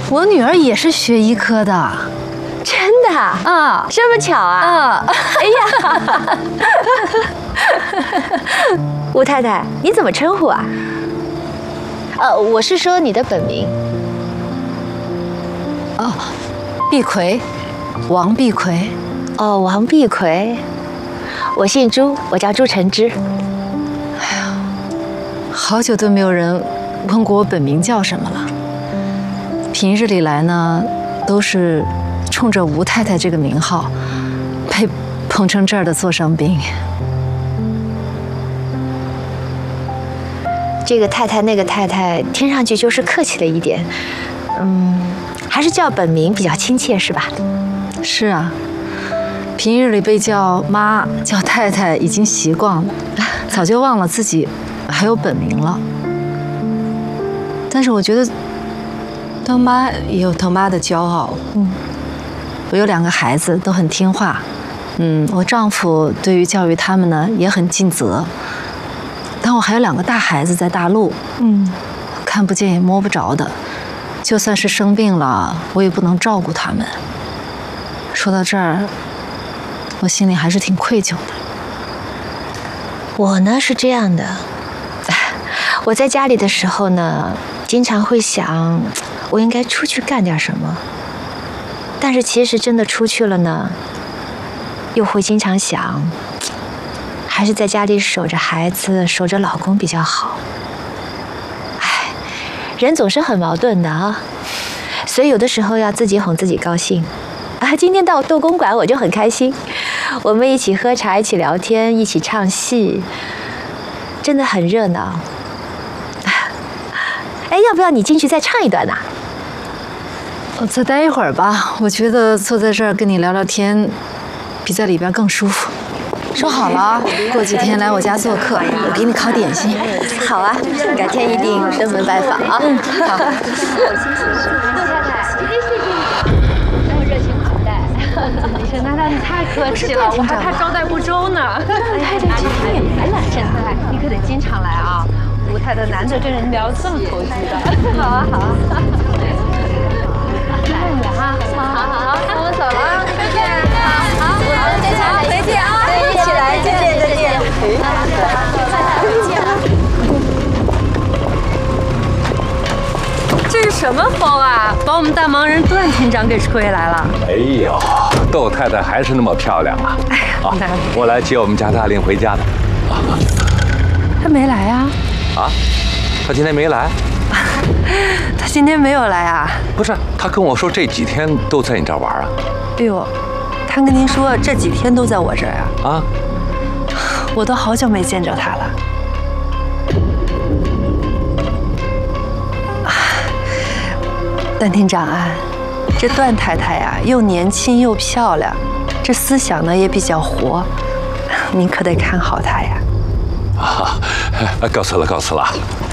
我女儿也是学医科的。 真的啊？ 啊， 这么巧啊？ 啊， 哎呀，吴太太，你怎么称呼啊？我是说你的本名。 哦，碧葵，王碧葵。 哦，王碧葵，我姓朱，我叫朱晨之。 好久都没有人问过我本名叫什么了。平日里来呢，都是冲着吴太太这个名号，被捧成这儿的座上宾。 这个太太那个太太，听上去就是客气了一点。还是叫本名比较亲切，是吧？ 是啊，平日里被叫妈、叫太太已经习惯了，早就忘了自己还有本名了。但是我觉得当妈也有当妈的骄傲。我有2个孩子，都很听话。我丈夫对于教育他们呢也很尽责。但我还有2个大孩子在大陆，看不见也摸不着的，就算是生病了，我也不能照顾他们。说到这儿，我心里还是挺愧疚的。 我呢是这样的，我在家里的时候呢，经常会想，我应该出去干点什么。但是其实真的出去了呢，又会经常想，还是在家里守着孩子、守着老公比较好。人总是很矛盾的啊，所以有的时候要自己哄自己高兴。今天到豆公馆我就很开心，我们一起喝茶，一起聊天，一起唱戏，真的很热闹。要不要你进去再唱一段呢？ 我再待一会儿吧，我觉得坐在这儿跟你聊聊天，比在里边更舒服。说好了，过几天来我家做客，我给你烤点心。 好啊，改天一定登门拜访啊。好。 沈太太，你太客气了，我还怕招待不周呢。太太今天也来了，沈太太，你可得经常来啊！吴太太难得跟人聊这么投机的。好啊，好啊。慢点哈，好，那我们走了，再见。好，我们再见，回见啊！ 一起来，再见，再见。 这是什么风啊？把我们大忙人段厅长给吹来了。 哎呦，窦太太还是那么漂亮啊！ 哎呀， 我来接我们家大令回家的。 他没来呀？ 啊？他今天没来？ 他今天没有来啊？ 不是，他跟我说这几天都在你这儿玩啊。 哎呦，他跟您说这几天都在我这儿呀？ 啊？ 我都好久没见着他了。段厅长啊，这段太太呀，又年轻又漂亮，这思想呢也比较活，您可得看好她呀。 告辞了，告辞了。